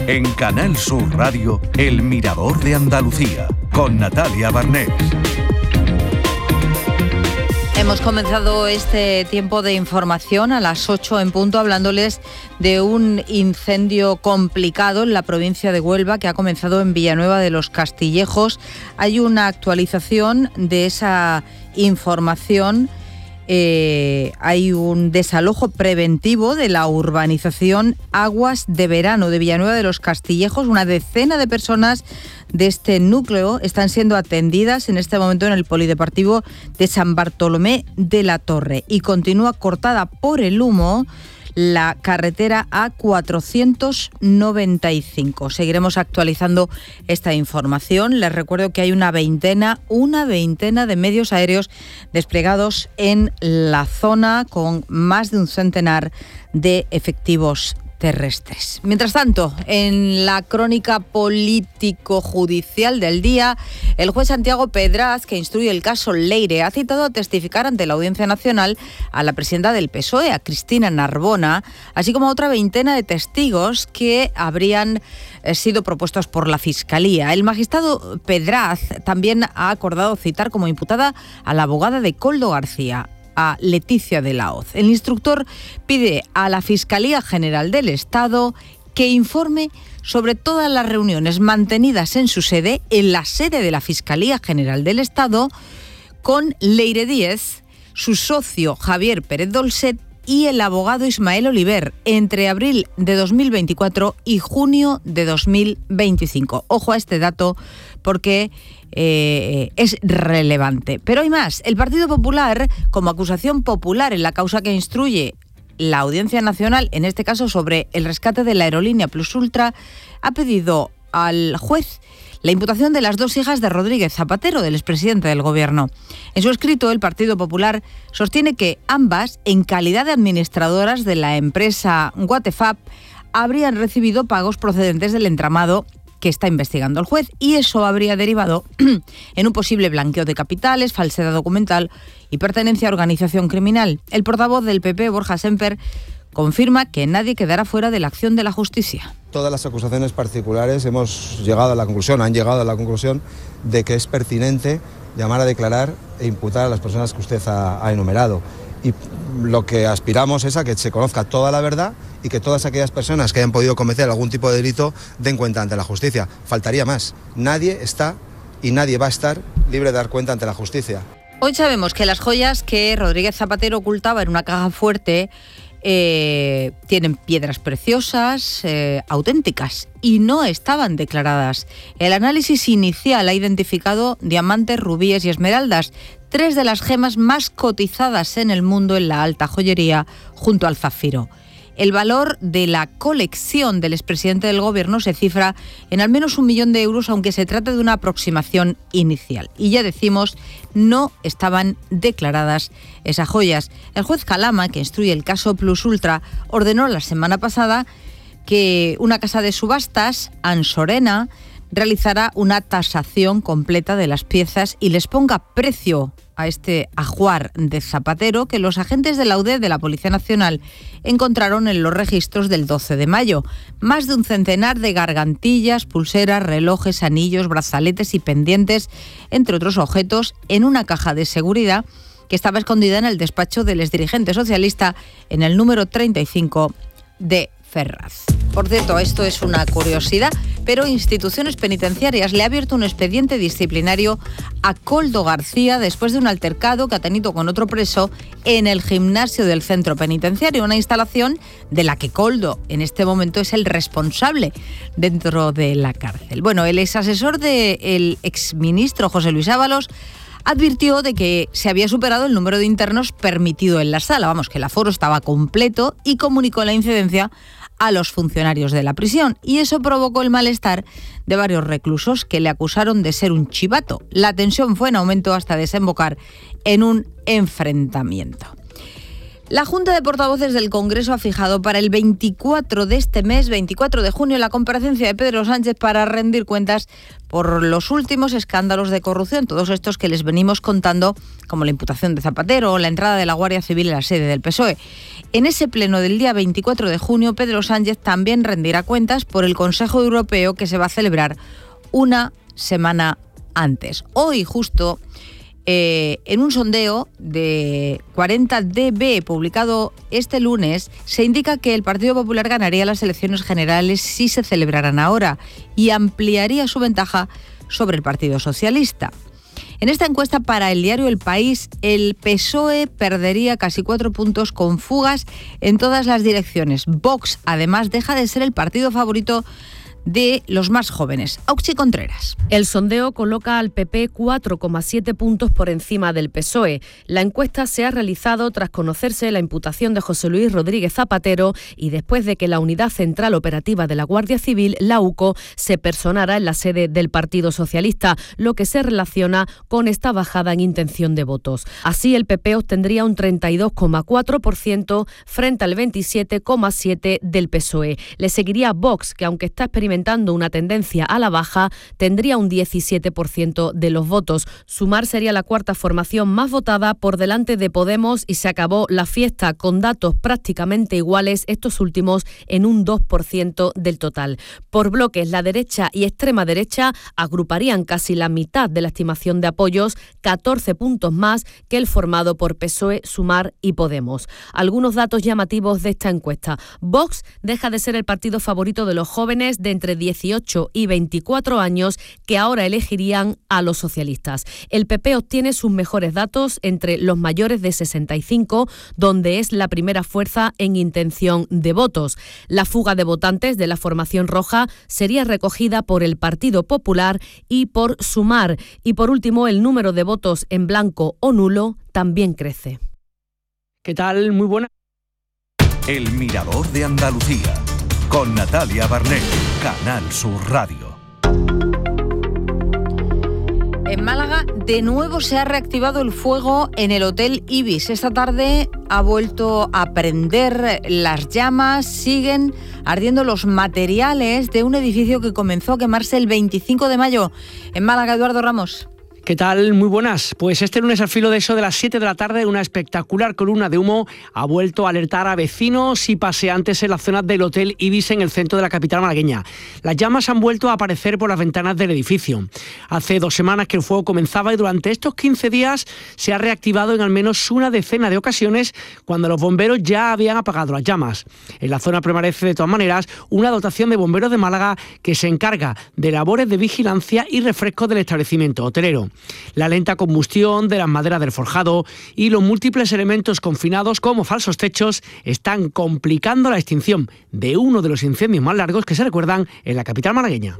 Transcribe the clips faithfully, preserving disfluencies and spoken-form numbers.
En Canal Sur Radio, El Mirador de Andalucía, con Natalia Barnés. Hemos comenzado este tiempo de información a las ocho en punto hablándoles de un incendio complicado en la provincia de Huelva que ha comenzado en Villanueva de los Castillejos. Hay una actualización de esa información. Eh, hay un desalojo preventivo de la urbanización Aguas de Verano de Villanueva de los Castillejos. Una decena de personas de este núcleo están siendo atendidas en este momento en el polideportivo de San Bartolomé de la Torre y continúa cortada por el humo la carretera A cuatrocientos noventa y cinco. Seguiremos actualizando esta información. Les recuerdo que hay una veintena, una veintena de medios aéreos desplegados en la zona con más de un centenar de efectivos terrestres. Mientras tanto, en la crónica político-judicial del día, el juez Santiago Pedraz, que instruye el caso Leire, ha citado a testificar ante la Audiencia Nacional a la presidenta del P S O E, a Cristina Narbona, así como a otra veintena de testigos que habrían sido propuestos por la Fiscalía. El magistrado Pedraz también ha acordado citar como imputada a la abogada de Koldo García, a Leticia de la Hoz. El instructor pide a la Fiscalía General del Estado que informe sobre todas las reuniones mantenidas en su sede, en la sede de la Fiscalía General del Estado, con Leire Díez, su socio Javier Pérez Dolcet y el abogado Ismael Oliver entre abril de dos mil veinticuatro y junio de dos mil veinticinco. Ojo a este dato porque Eh, es relevante. Pero hay más. El Partido Popular, como acusación popular en la causa que instruye la Audiencia Nacional, en este caso sobre el rescate de la aerolínea Plus Ultra, ha pedido al juez la imputación de las dos hijas de Rodríguez Zapatero, del expresidente del Gobierno. En su escrito, el Partido Popular sostiene que ambas, en calidad de administradoras de la empresa Watefab, habrían recibido pagos procedentes del entramado que está investigando el juez, y eso habría derivado en un posible blanqueo de capitales, falsedad documental y pertenencia a organización criminal. El portavoz del P P, Borja Semper, confirma que nadie quedará fuera de la acción de la justicia. Todas las acusaciones particulares hemos llegado a la conclusión, han llegado a la conclusión de que es pertinente llamar a declarar e imputar a las personas que usted ha, ha enumerado. Y lo que aspiramos es a que se conozca toda la verdad y que todas aquellas personas que hayan podido cometer algún tipo de delito den cuenta ante la justicia. Faltaría más. Nadie está y nadie va a estar libre de dar cuenta ante la justicia. Hoy sabemos que las joyas que Rodríguez Zapatero ocultaba en una caja fuerte eh, tienen piedras preciosas, eh, auténticas, y no estaban declaradas. El análisis inicial ha identificado diamantes, rubíes y esmeraldas, tres de las gemas más cotizadas en el mundo en la alta joyería, junto al zafiro. El valor de la colección del expresidente del Gobierno se cifra en al menos un millón de euros, aunque se trata de una aproximación inicial. Y ya decimos, no estaban declaradas esas joyas. El juez Calama, que instruye el caso Plus Ultra, ordenó la semana pasada que una casa de subastas, Ansorena, realizará una tasación completa de las piezas y les ponga precio a este ajuar de Zapatero que los agentes de la U D E de la Policía Nacional encontraron en los registros del doce de mayo. Más de un centenar de gargantillas, pulseras, relojes, anillos, brazaletes y pendientes, entre otros objetos, en una caja de seguridad que estaba escondida en el despacho del exdirigente socialista en el número treinta y cinco de Ferraz. Por cierto, esto es una curiosidad, pero Instituciones Penitenciarias le ha abierto un expediente disciplinario a Koldo García después de un altercado que ha tenido con otro preso en el gimnasio del centro penitenciario, una instalación de la que Koldo en este momento es el responsable dentro de la cárcel. Bueno, el exasesor del exministro José Luis Ábalos advirtió de que se había superado el número de internos permitido en la sala, vamos, que el aforo estaba completo, y comunicó la incidencia a los funcionarios de la prisión, y eso provocó el malestar de varios reclusos que le acusaron de ser un chivato. La tensión fue en aumento hasta desembocar en un enfrentamiento. La Junta de Portavoces del Congreso ha fijado para el veinticuatro de este mes, veinticuatro de junio, la comparecencia de Pedro Sánchez para rendir cuentas por los últimos escándalos de corrupción, todos estos que les venimos contando, como la imputación de Zapatero o la entrada de la Guardia Civil en la sede del P S O E. En ese pleno del día veinticuatro de junio, Pedro Sánchez también rendirá cuentas por el Consejo Europeo que se va a celebrar una semana antes. Hoy, justo... Eh, en un sondeo de cuarenta D B publicado este lunes, se indica que el Partido Popular ganaría las elecciones generales si se celebraran ahora y ampliaría su ventaja sobre el Partido Socialista. En esta encuesta para el diario El País, el P S O E perdería casi cuatro puntos con fugas en todas las direcciones. Vox, además, deja de ser el partido favorito de los más jóvenes. Auxi Contreras. El sondeo coloca al P P cuatro coma siete puntos por encima del P S O E. La encuesta se ha realizado tras conocerse la imputación de José Luis Rodríguez Zapatero y después de que la Unidad Central Operativa de la Guardia Civil, la U C O, se personara en la sede del Partido Socialista, lo que se relaciona con esta bajada en intención de votos. Así, el P P obtendría un treinta y dos coma cuatro por ciento frente al veintisiete coma siete por ciento del P S O E. Le seguiría Vox, que aunque está experimentando una tendencia a la baja, tendría un diecisiete por ciento de los votos. Sumar sería la cuarta formación más votada por delante de Podemos y se acabó la fiesta con datos prácticamente iguales, estos últimos en un dos por ciento del total. Por bloques, la derecha y extrema derecha agruparían casi la mitad de la estimación de apoyos, catorce puntos más que el formado por P S O E, Sumar y Podemos. Algunos datos llamativos de esta encuesta. Vox deja de ser el partido favorito de los jóvenes de entre dieciocho y veinticuatro años que ahora elegirían a los socialistas. El P P obtiene sus mejores datos entre los mayores de sesenta y cinco, donde es la primera fuerza en intención de votos. La fuga de votantes de la formación roja sería recogida por el Partido Popular y por Sumar. Y por último, el número de votos en blanco o nulo también crece. ¿Qué tal? Muy buena. El Mirador de Andalucía, con Natalia Barnett, Canal Sur Radio. En Málaga, de nuevo se ha reactivado el fuego en el Hotel Ibis. Esta tarde ha vuelto a prender las llamas, siguen ardiendo los materiales de un edificio que comenzó a quemarse el veinticinco de mayo. En Málaga, Eduardo Ramos. ¿Qué tal? Muy buenas. Pues este lunes al filo de eso de las siete de la tarde, una espectacular columna de humo ha vuelto a alertar a vecinos y paseantes en la zona del Hotel Ibis en el centro de la capital malagueña. Las llamas han vuelto a aparecer por las ventanas del edificio. Hace dos semanas que el fuego comenzaba y durante estos quince días se ha reactivado en al menos una decena de ocasiones cuando los bomberos ya habían apagado las llamas. En la zona permanece de todas maneras una dotación de bomberos de Málaga que se encarga de labores de vigilancia y refresco del establecimiento hotelero. La lenta combustión de las maderas del forjado y los múltiples elementos confinados como falsos techos están complicando la extinción de uno de los incendios más largos que se recuerdan en la capital malagueña.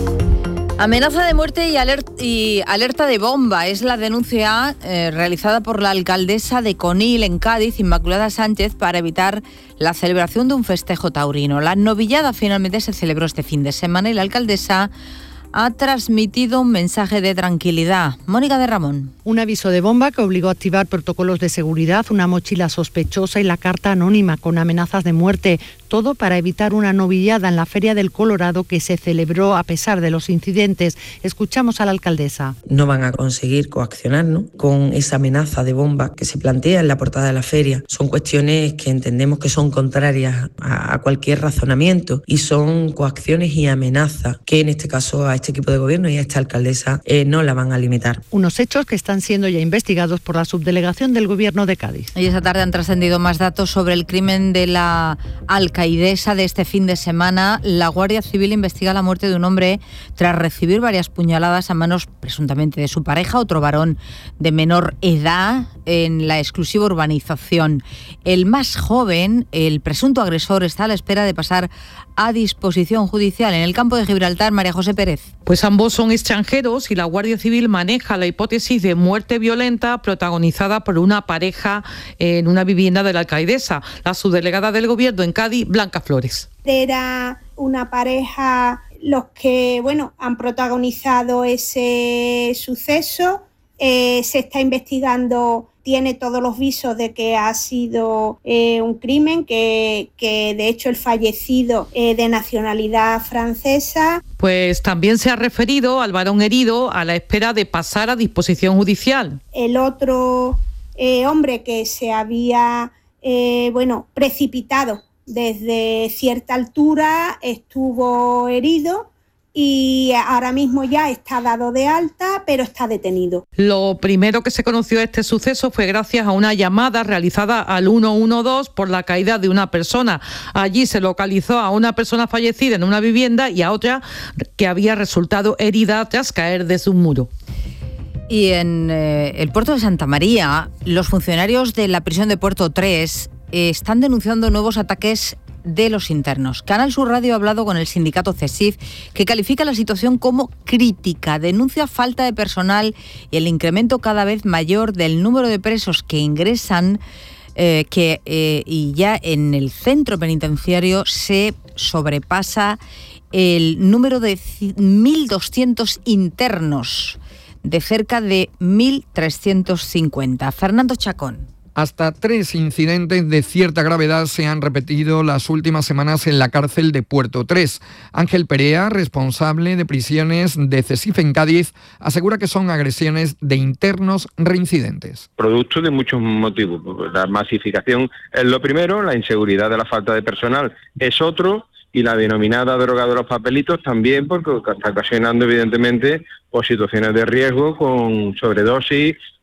Amenaza de muerte y, alert- y alerta de bomba es la denuncia eh, realizada por la alcaldesa de Conil, en Cádiz, Inmaculada Sánchez, para evitar la celebración de un festejo taurino. La novillada finalmente se celebró este fin de semana y la alcaldesa ha transmitido un mensaje de tranquilidad. Mónica de Ramón. Un aviso de bomba que obligó a activar protocolos de seguridad, una mochila sospechosa y la carta anónima con amenazas de muerte. Todo para evitar una novillada en la Feria del Colorado que se celebró a pesar de los incidentes. Escuchamos a la alcaldesa. No van a conseguir coaccionarnos con esa amenaza de bomba que se plantea en la portada de la feria. Son cuestiones que entendemos que son contrarias a, a cualquier razonamiento y son coacciones y amenazas que en este caso a este equipo de gobierno y a esta alcaldesa eh, no la van a limitar. Unos hechos que están siendo ya investigados por la subdelegación del Gobierno de Cádiz. Y esta tarde han trascendido más datos sobre el crimen de la alcaidesa de este fin de semana. La Guardia Civil investiga la muerte de un hombre tras recibir varias puñaladas a manos presuntamente de su pareja, otro varón de menor edad, en la exclusiva urbanización. El más joven, el presunto agresor, está a la espera de pasar a disposición judicial. En el campo de Gibraltar, María José Pérez. Pues ambos son extranjeros y la Guardia Civil maneja la hipótesis de muerte violenta protagonizada por una pareja en una vivienda de la alcaidesa. La subdelegada del Gobierno en Cádiz, Blanca Flores. Era una pareja los que, bueno, han protagonizado ese suceso. Eh, se está investigando tiene todos los visos de que ha sido eh, un crimen, que, que de hecho el fallecido eh, de nacionalidad francesa. Pues también se ha referido al varón herido a la espera de pasar a disposición judicial. El otro eh, hombre que se había eh, bueno, precipitado desde cierta altura estuvo herido y ahora mismo ya está dado de alta, pero está detenido. Lo primero que se conoció de este suceso fue gracias a una llamada realizada al uno uno dos por la caída de una persona. Allí se localizó a una persona fallecida en una vivienda y a otra que había resultado herida tras caer desde un muro. Y en eh, el puerto de Santa María, los funcionarios de la prisión de Puerto tres eh, están denunciando nuevos ataques de los internos. Canal Sur Radio ha hablado con el sindicato CESIF, que califica la situación como crítica, denuncia falta de personal y el incremento cada vez mayor del número de presos que ingresan, eh, que eh, y ya en el centro penitenciario se sobrepasa el número de mil doscientos internos, de cerca de mil trescientos cincuenta. Fernando Chacón. Hasta tres incidentes de cierta gravedad se han repetido las últimas semanas en la cárcel de Puerto tres. Ángel Perea, responsable de prisiones de CESIF en Cádiz, asegura que son agresiones de internos reincidentes. Producto de muchos motivos. La masificación es lo primero, la inseguridad de la falta de personal es otro, y la denominada droga de los papelitos también, porque está ocasionando evidentemente pues, situaciones de riesgo con sobredosis